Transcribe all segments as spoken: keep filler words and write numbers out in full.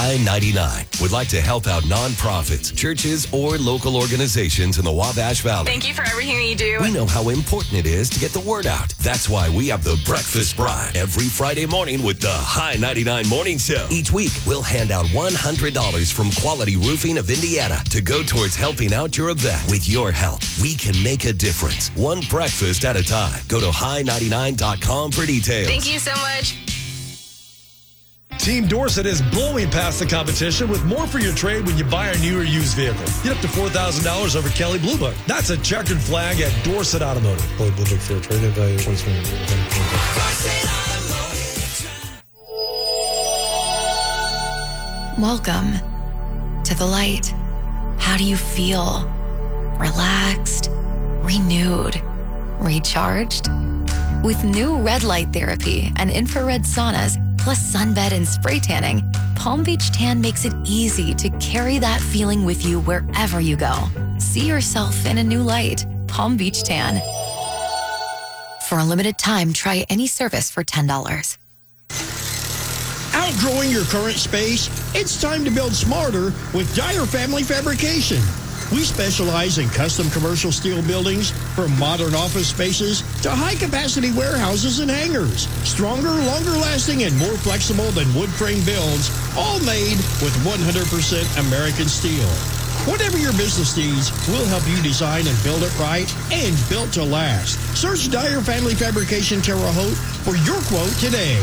High ninety-nine would like to help out nonprofits, churches, or local organizations in the Wabash Valley. Thank you for everything that you do. We know how important it is to get the word out. That's why we have the Breakfast Bride every Friday morning with the High ninety-nine Morning Show. Each week, we'll hand out one hundred dollars from Quality Roofing of Indiana to go towards helping out your event. With your help, we can make a difference, one breakfast at a time. Go to high ninety-nine dot com for details. Thank you so much. Team Dorsett is blowing past the competition with more for your trade when you buy a new or used vehicle. Get up to four thousand dollars over Kelley Blue Book. That's a checkered flag at Dorsett Automotive. Kelley Blue Book fair trade value. Welcome to the light. How do you feel? Relaxed? Renewed? Recharged? With new red light therapy and infrared saunas, plus sunbed and spray tanning, Palm Beach Tan makes it easy to carry that feeling with you wherever you go. See yourself in a new light. Palm Beach Tan. For a limited time, try any service for ten dollars. Outgrowing your current space? It's time to build smarter with Dyer Family Fabrication. We specialize in custom commercial steel buildings, from modern office spaces to high-capacity warehouses and hangars. Stronger, longer-lasting, and more flexible than wood frame builds, all made with one hundred percent American steel. Whatever your business needs, we'll help you design and build it right and built to last. Search Dyer Family Fabrication Terre Haute for your quote today.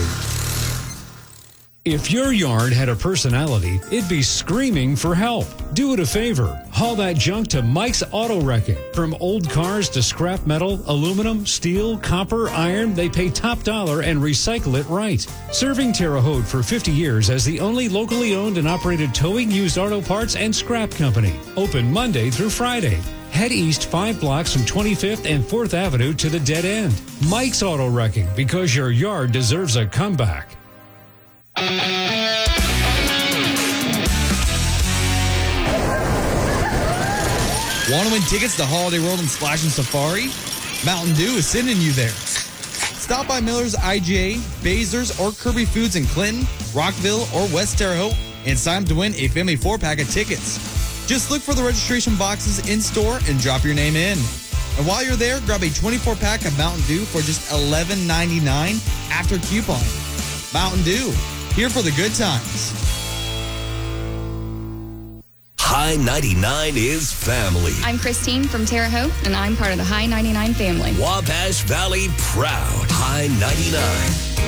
If your yard had a personality, it'd be screaming for help. Do it a favor. Haul that junk to Mike's Auto Wrecking. From old cars to scrap metal, aluminum, steel, copper, iron, they pay top dollar and recycle it right. Serving Terre Haute for fifty years as the only locally owned and operated towing, used auto parts, and scrap company. Open Monday through Friday. Head east five blocks from twenty-fifth and fourth Avenue to the dead end. Mike's Auto Wrecking, because your yard deserves a comeback. Want to win tickets to Holiday World and Splash and Safari? Mountain Dew is sending you there. Stop by Miller's I G A, Bazers, or Kirby Foods in Clinton, Rockville, or West Terre Haute and sign up to win a family four-pack of tickets. Just look for the registration boxes in-store and drop your name in. And while you're there, grab a twenty-four pack of Mountain Dew for just eleven ninety-nine after coupon. Mountain Dew, here for the good times. High ninety-nine is family. I'm Christine from Terre Haute, and I'm part of the High ninety-nine family. Wabash Valley proud. High ninety-nine.